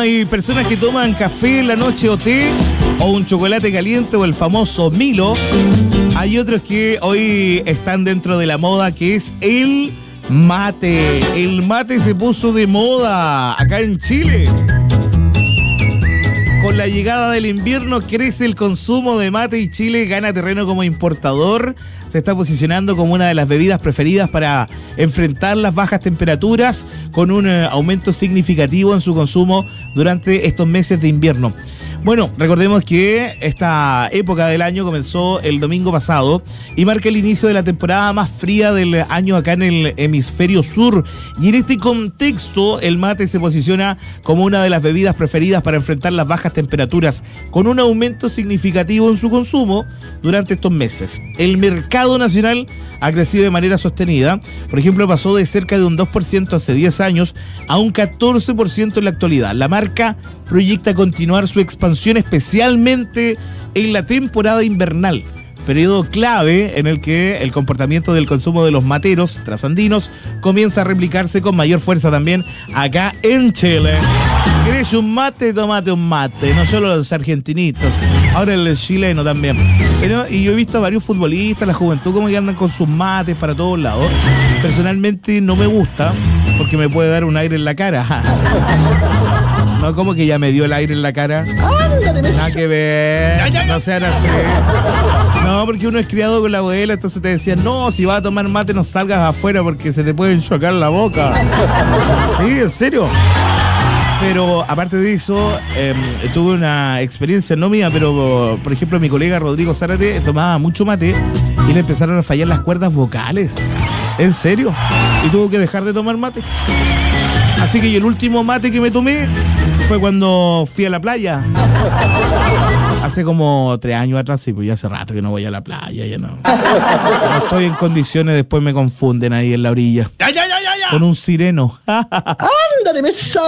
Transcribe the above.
hay personas que toman café en la noche o té, o un chocolate caliente o el famoso Milo. Hay otros que hoy están dentro de la moda, que es el mate. El mate se puso de moda acá en Chile. Con la llegada del invierno crece el consumo de mate y Chile gana terreno como importador. Se está posicionando como una de las bebidas preferidas para enfrentar las bajas temperaturas, con un aumento significativo en su consumo durante estos meses de invierno. Bueno, recordemos que esta época del año comenzó el domingo pasado y marca el inicio de la temporada más fría del año acá en el hemisferio sur. Y en este contexto, el mate se posiciona como una de las bebidas preferidas para enfrentar las bajas temperaturas, con un aumento significativo en su consumo durante estos meses. El mercado nacional ha crecido de manera sostenida. Por ejemplo, pasó de cerca de un 2% hace 10 años a un 14% en la actualidad. La marca proyecta continuar su expansión, especialmente en la temporada invernal, periodo clave en el que el comportamiento del consumo de los materos trasandinos comienza a replicarse con mayor fuerza también acá en Chile. ¿Querés un mate? Tómate un mate, no solo los argentinitos, ahora el chileno también. Y yo he visto a varios futbolistas, la juventud, como que andan con sus mates para todos lados. Personalmente no me gusta, porque me puede dar un aire en la cara. No, como que ya me dio el aire en la cara. Nada que ver. No sean así. No, porque uno es criado con la abuela, entonces te decían, no, si vas a tomar mate no salgas afuera porque se te puede chocar la boca. Sí, en serio. Pero aparte de eso, tuve una experiencia no mía, pero por ejemplo mi colega Rodrigo Zárate tomaba mucho mate y le empezaron a fallar las cuerdas vocales. ¿En serio? Y tuvo que dejar de tomar mate. Así que el último mate que me tomé fue cuando fui a la playa. Hace como 3 años atrás, sí, pues ya hace rato que no voy a la playa, ya no. No estoy en condiciones, después me confunden ahí en la orilla. Ya. Con un sireno. Ándale,